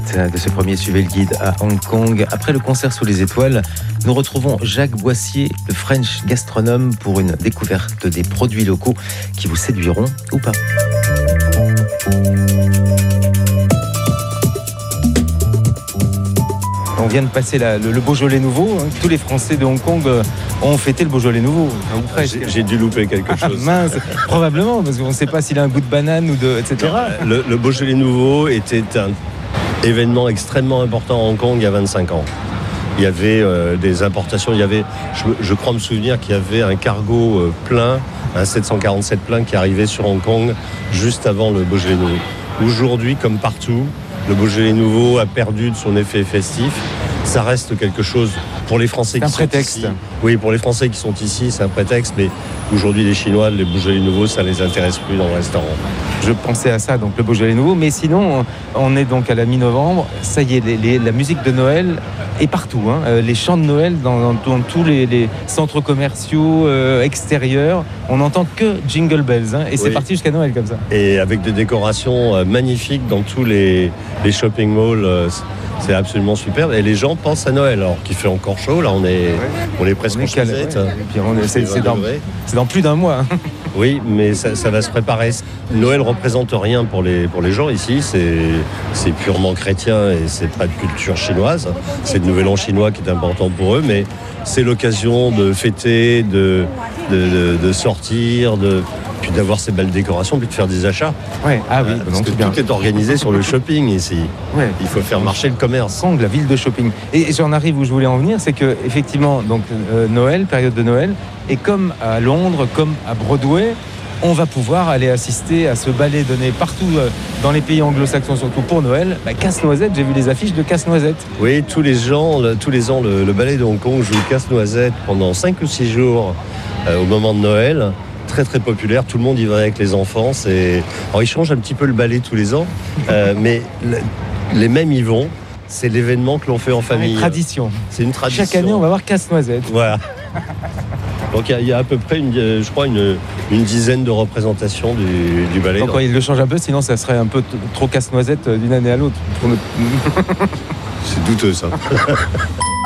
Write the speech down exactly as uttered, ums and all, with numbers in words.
suite de ce premier Suivez le Guide à Hong Kong. Après le concert sous les étoiles, nous retrouvons Jacques Boissier, le French gastronome, pour une découverte des produits locaux qui vous séduiront ou pas. On vient de passer la, le, le Beaujolais nouveau. Hein. Tous les Français de Hong Kong euh, ont fêté le Beaujolais nouveau. Hein, j'ai, j'ai dû louper quelque chose. Ah, mince, probablement, parce qu'on ne sait pas s'il a un goût de banane ou de, et cetera. Non, le, le Beaujolais nouveau était un événement extrêmement important à Hong Kong il y a vingt-cinq ans. Il y avait euh, des importations, il y avait, je, je crois me souvenir qu'il y avait un cargo euh, plein, un sept cent quarante-sept plein qui arrivait sur Hong Kong juste avant le Beaujolais nouveau. Aujourd'hui, comme partout, le Beaujolais nouveau a perdu de son effet festif. Ça reste quelque chose pour les Français qui sont ici. Oui, pour les Français qui sont ici, c'est un prétexte. Mais aujourd'hui, les Chinois, les Beaujolais nouveaux, ça ne les intéresse plus dans le restaurant. Je pensais à ça, donc le Beaujolais nouveau. Mais sinon, on est donc à la mi-novembre. Ça y est, les, les, la musique de Noël est partout. Hein. Les chants de Noël dans, dans, dans tous les, les centres commerciaux euh, extérieurs. On n'entend que Jingle Bells. Hein, et oui. C'est parti jusqu'à Noël comme ça. Et avec des décorations euh, magnifiques dans tous les, les shopping malls. Euh, C'est absolument super. Et les gens pensent à Noël, alors qu'il fait encore chaud. Là, on est, on est presque en chausette. Ouais. C'est, c'est, dans, c'est dans plus d'un mois. Oui, mais ça, ça va se préparer. Noël représente rien pour les, pour les gens ici. C'est, c'est purement chrétien et c'est pas de culture chinoise. C'est le Nouvel An chinois qui est important pour eux, mais c'est l'occasion de fêter, de, de, de, de sortir, de... puis d'avoir ces belles décorations, puis de faire des achats. Ouais. Ah oui, euh, parce que tout est organisé sur le shopping ici. Ouais. Il faut faire marcher le commerce. Hong Kong, la ville de shopping. Et j'en arrive où je voulais en venir, c'est que effectivement, donc euh, Noël, période de Noël, et comme à Londres, comme à Broadway, on va pouvoir aller assister à ce ballet donné partout euh, dans les pays anglo-saxons, surtout pour Noël. Bah, Casse-Noisette, j'ai vu les affiches de Casse-Noisette. Oui, tous les, gens, le, tous les ans, le, le ballet de Hong Kong joue Casse-Noisette pendant cinq ou six jours euh, au moment de Noël. Très très populaire, tout le monde y va avec les enfants. C'est... Alors ils changent un petit peu le ballet tous les ans, euh, mais le, les mêmes y vont. C'est l'événement que l'on fait en famille. Une tradition. C'est une tradition. Chaque année, on va voir Casse-Noisette. Voilà. Donc il y, y a à peu près, une, je crois, une, une dizaine de représentations du, du ballet. Donc ouais, il le change un peu, sinon ça serait un peu t- trop Casse-Noisette d'une année à l'autre. C'est douteux ça.